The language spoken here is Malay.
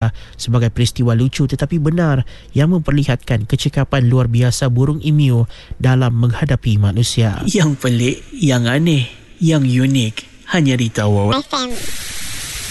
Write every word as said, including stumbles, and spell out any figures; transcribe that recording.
dianggap sebagai peristiwa lucu tetapi benar yang memperlihatkan kecekapan luar biasa burung emu dalam menghadapi manusia. Yang pelik, yang aneh, yang unik hanya di Tawau.